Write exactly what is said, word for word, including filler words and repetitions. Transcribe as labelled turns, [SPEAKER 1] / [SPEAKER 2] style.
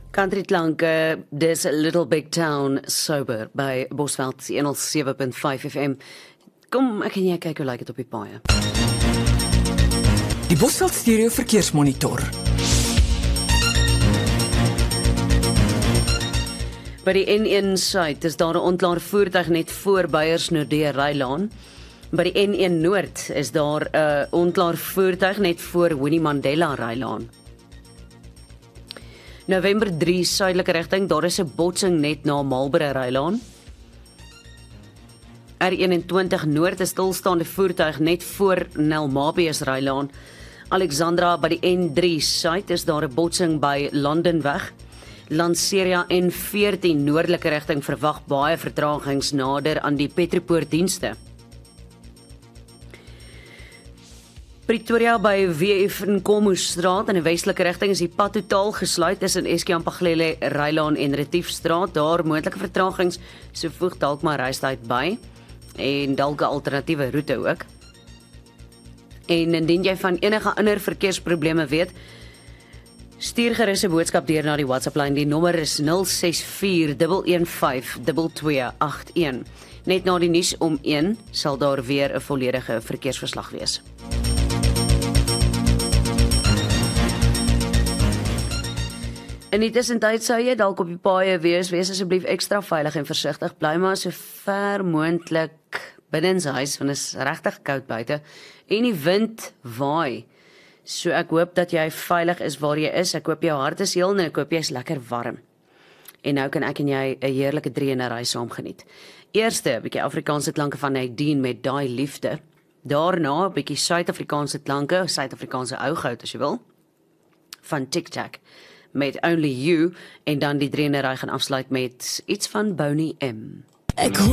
[SPEAKER 1] Country klanke, dis a Little Big Town sober by Bosveld honderd sewe punt vyf F M. Kom, ek en jy kyk hoe lyk dit op die paaie.
[SPEAKER 2] Die Bosveld Stereo Verkeersmonitor.
[SPEAKER 1] By die N een suid is daar 'n onklaar voertuig net voor Beyersnoordeur Rylaan. By die N een noord is daar 'n onklaar voertuig net voor Winnie Mandela Rylaan. November drie suidelike rigting, daar is 'n botsing net na Marlborough Rylaan. R eenentwintig noord is stilstaande voertuig net voor Nelmabius Rylaan. Alexandra by die N drie suid is daar 'n botsing by Londenweg. Lanseria N veertien noordelike rigting verwag baie vertragings nader aan die Petropoort dienste. Pretoria by W F Nkomostraat in die westelike rigting is die pad totaal gesluit tussen Eskiampaglele, Rylaan en Retiefstraat. Daar moontlike vertragings, so voeg dalk maar reistyd by en dalk 'n alternatiewe roete ook. En indien jy van enige ander verkeersprobleme weet, stuur gerus 'n boodskap deur na die WhatsApp-lyn. Die nommer is nul ses vier een een vyf twee twee agt een. Net na die nuus om een sal daar weer 'n volledige verkeersverslag wees. In die tussentyd sou jy dalk op die paaie wees, wees asseblief ekstra veilig en versigtig, bly maar so ver moontlik binnenshuis, want dit is regtig koud buite en die wind waai. So ek hoop dat jy veilig is waar jy is, ek hoop jou hart is heel en ek hoop jy is lekker warm. En nou kan ek en jy 'n heerlike drie in 'n ry saam geniet. Eerste, 'n bietjie Afrikaanse klanke van Nadine met Daai Liefde. Daarna 'n bietjie Suid-Afrikaanse klanke, Suid-Afrikaanse ou goud as jy wil, van Tic Tac met Only You, en dan die drie in 'n ry gaan afsluit met iets van Boney M. Ek